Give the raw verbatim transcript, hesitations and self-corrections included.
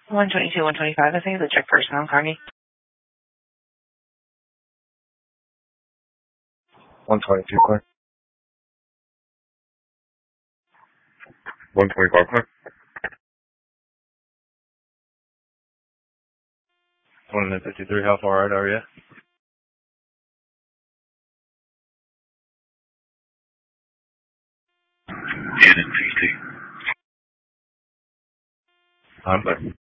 one twenty-two, one twenty-five, I think, the check person on Carney. one twenty-two, clear. one twenty-five, clear. one fifty-three, how far out are you? ten and sixty. I'm clear.